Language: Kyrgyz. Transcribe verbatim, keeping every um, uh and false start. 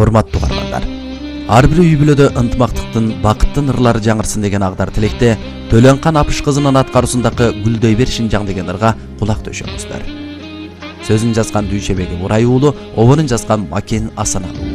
Урматтуу угармандар. Ар бир үй бүлөдө ынтымактыктын, бакыттын ырлары жаңырсын деген агдар тилекте Төлөнкан Апыш кызынын аткаруусундагы Гүлдөй бер Шинжаң деген ырга кулак төшөңүздөр. Сөзүн жазган Дүйшебеги Мурай уулу, обонун жазган Макен Асаналы.